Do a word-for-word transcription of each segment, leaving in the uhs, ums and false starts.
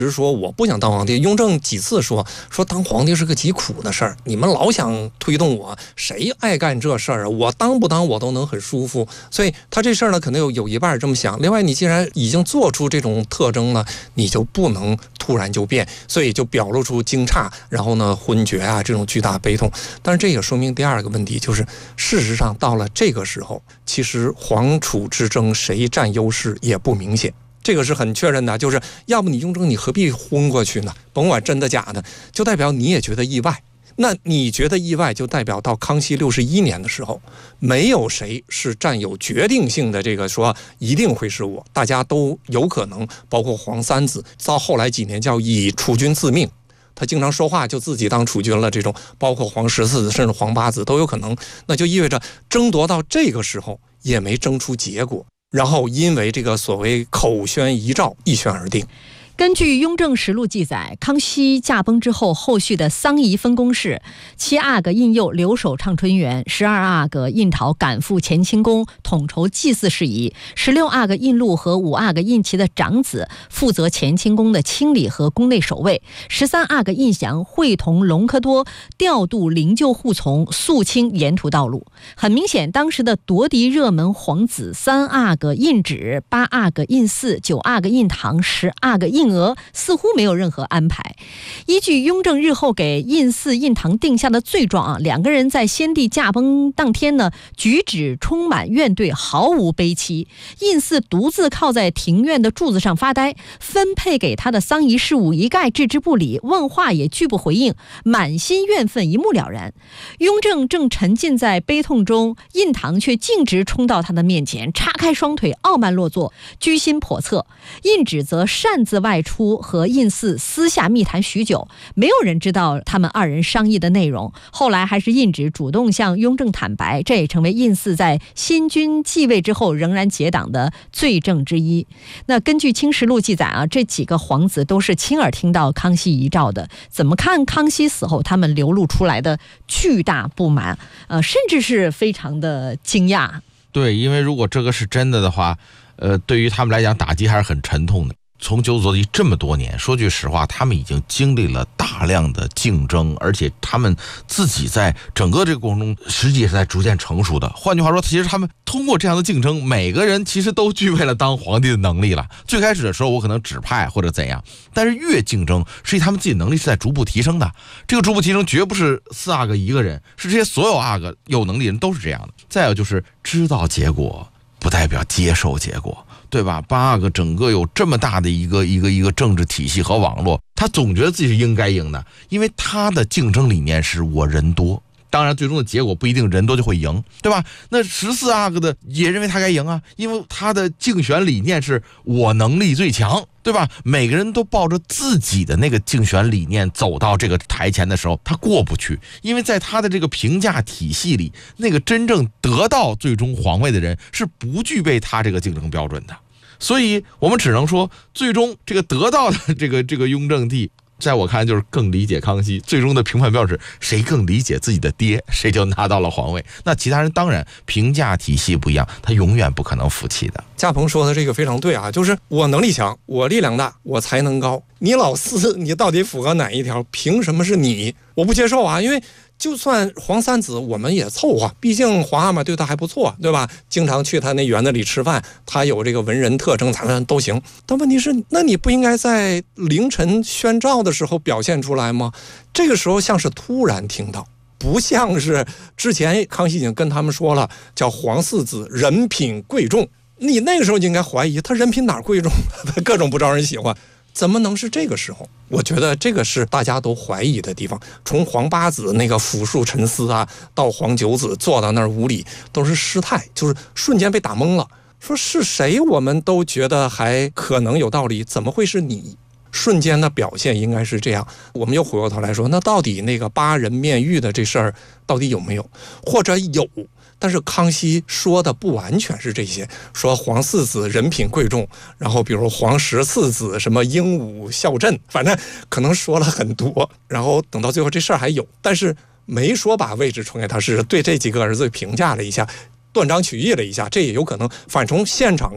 只是说我不想当皇帝。雍正几次说说当皇帝是个极苦的事儿，你们老想推动我，谁爱干这事儿啊？我当不当我都能很舒服。所以他这事儿呢，可能有有一半这么想。另外，你既然已经做出这种特征了，你就不能突然就变，所以就表露出惊诧，然后呢昏厥啊这种巨大悲痛。但是这也说明第二个问题，就是事实上到了这个时候，其实皇储之争谁占优势也不明显。这个是很确认的，就是要不你雍正你何必昏过去呢？甭管真的假的，就代表你也觉得意外。那你觉得意外，就代表到康熙六十一年的时候，没有谁是占有决定性的这个说一定会是我，大家都有可能，包括皇三子，到后来几年叫以储君自命，他经常说话就自己当储君了，这种包括皇十四子甚至皇八子都有可能。那就意味着争夺到这个时候也没争出结果，然后因为这个所谓口宣遗诏一宣而定。 根据《雍正实录》记载，康熙驾崩之后，后续的丧仪分工是：七阿哥胤佑留守畅春园，十二阿哥胤陶赶赴乾清宫统筹祭祀事宜，十六阿哥胤禄和五阿哥胤祺的长子负责乾清宫的清理和宫内守卫，十三阿哥胤祥会同隆科多调度灵柩护从，肃清沿途道路。很明显，当时的夺嫡热门皇子三阿哥胤祉、八阿哥胤祀、九阿哥胤堂、十阿哥胤额似乎没有任何安排。依据雍正日后给胤祀、胤堂定下的罪状啊，两个人在先帝驾崩当天呢，举止充满怨怼，毫无悲戚。胤祀独自靠在庭院的柱子上发呆，分配给他的丧仪事务一概置之不理，问话也拒不回应，满心怨愤一目了然。雍正正沉浸在悲痛中，胤堂却径直冲到他的面前，叉开双腿，傲慢落座，居心叵测。胤祉则擅自外出和胤祀私下密谈许久，没有人知道他们二人商议的内容。后来还是胤祉主动向雍正坦白，这也成为胤祀在新君继位之后仍然结党的罪证之一。那根据《清实录》记载啊，这几个皇子都是亲耳听到康熙遗诏的。怎么看康熙死后他们流露出来的巨大不满，呃，甚至是非常的惊讶。 对，因为如果这个是真的的话，呃，对于他们来讲打击还是很沉痛的。从九子夺嫡这么多年，说句实话，他们已经经历了大量的竞争，而且他们自己在整个这个过程中实际也是在逐渐成熟的。换句话说，其实他们通过这样的竞争，每个人其实都具备了当皇帝的能力了。最开始的时候我可能指派或者怎样，但是越竞争，实际他们自己能力是在逐步提升的。这个逐步提升绝不是四阿哥一个人，是这些所有阿哥有能力人都是这样的。再有就是知道结果不代表接受结果，对吧？八阿哥整个有这么大的一个一个一个政治体系和网络，他总觉得自己是应该赢的，因为他的竞争理念是我人多。当然最终的结果不一定人多就会赢，对吧？那十四阿哥的也认为他该赢啊，因为他的竞选理念是我能力最强，对吧？每个人都抱着自己的那个竞选理念走到这个台前的时候，他过不去，因为在他的这个评价体系里，那个真正得到最终皇位的人是不具备他这个竞争标准的。所以我们只能说，最终这个得到的这个这个雍正帝，在我看来就是更理解康熙。最终的评判标准是谁更理解自己的爹，谁就拿到了皇位。那其他人当然评价体系不一样，他永远不可能服气的。 嘉鹏说的这个非常对啊，就是我能力强，我力量大，我才能高。你老四，你到底符合哪一条？凭什么是你？我不接受啊！因为就算皇三子我们也凑合，毕竟皇阿玛对他还不错，对吧？经常去他那园子里吃饭，他有这个文人特征，咱们都行。但问题是，那你不应该在凌晨宣诏的时候表现出来吗？这个时候像是突然听到，不像是之前康熙已经跟他们说了，叫皇四子人品贵重。你那个时候就应该怀疑他人品哪贵重，他各种不招人喜欢。怎么能是这个时候？我觉得这个是大家都怀疑的地方。从皇八子那个抚树沉思啊，到皇九子坐到那儿无礼，都是失态，就是瞬间被打懵了。说是谁，我们都觉得还可能有道理，怎么会是你？瞬间的表现应该是这样。我们又回过头来说，那到底那个八人面谕的这事儿到底有没有？或者有？但是康熙说的不完全是这些，说皇四子人品贵重，然后比如皇十四子什么英武孝镇，反正可能说了很多，然后等到最后这事儿还有，但是没说把位置传给他，是对这几个儿子评价了一下，断章取义了一下，这也有可能。反正从现场看，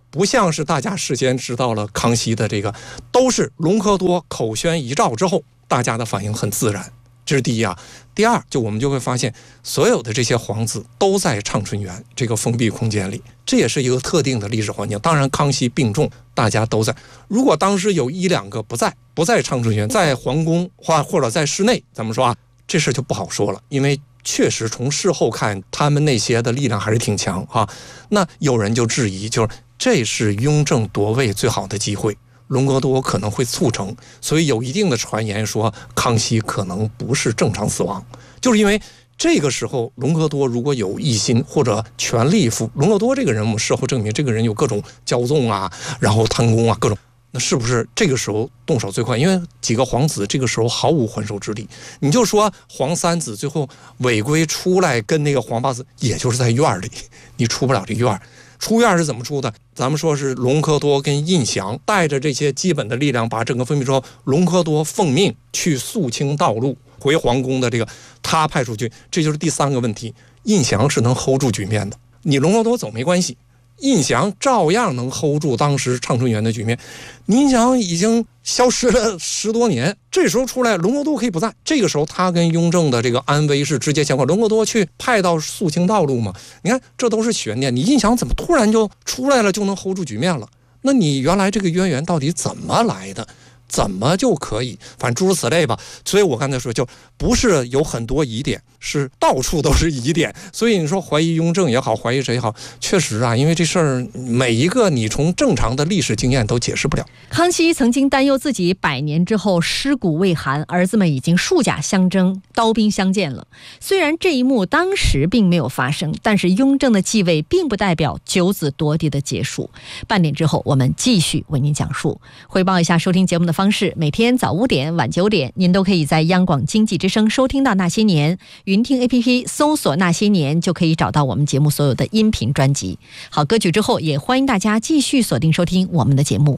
不像是大家事先知道了康熙的这个，都是隆科多口宣一诏之后，大家的反应很自然。这是第一啊。第二，就我们就会发现，所有的这些皇子都在畅春园这个封闭空间里，这也是一个特定的历史环境。当然，康熙病重，大家都在。如果当时有一两个不在，不在畅春园，在皇宫或或者在室内，怎么说啊？这事就不好说了，因为确实从事后看，他们那些的力量还是挺强啊。那有人就质疑，就是这是雍正夺位最好的机会。隆科多可能会促成，所以有一定的传言说康熙可能不是正常死亡，就是因为这个时候隆科多如果有异心或者权力负，隆科多这个人我们事后证明这个人有各种骄纵啊，然后贪功啊各种，那是不是这个时候动手最快？因为几个皇子这个时候毫无还手之力，你就说皇三子最后违规出来跟那个皇八子，也就是在院里，你出不了这院。出院是怎么出的？咱们说是隆科多跟胤祥带着这些基本的力量把整个封闭之后，隆科多奉命去肃清道路，回皇宫的这个他派出去，这就是第三个问题。胤祥是能 hold 住局面的，你隆科多走没关系，胤祥照样能 hold 住当时畅春园的局面。胤祥已经消失了十多年，这时候出来，隆科多可以不在。这个时候他跟雍正的这个安危是直接相关。隆科多去派到肃清道路嘛？你看这都是悬念。你胤祥怎么突然就出来了，就能 hold 住局面了？那你原来这个渊源到底怎么来的？怎么就可以？反正诸如此类吧。所以我刚才说，就不是有很多疑点，是到处都是疑点。所以你说怀疑雍正也好，怀疑谁也好，确实啊，因为这事儿每一个你从正常的历史经验都解释不了。 康熙曾经担忧自己百年之后尸骨未寒，儿子们已经数甲相争，刀兵相见了。虽然这一幕当时并没有发生，但是雍正的继位并不代表九子夺嫡的结束。半点之后，我们继续为您讲述。汇报一下收听节目的方式，每天早五点晚九点您都可以在央广经济之声收听到那些年，云听 A P P 搜索那些年就可以找到我们节目所有的音频专辑。好，歌曲之后也欢迎大家继续锁定收听我们的节目。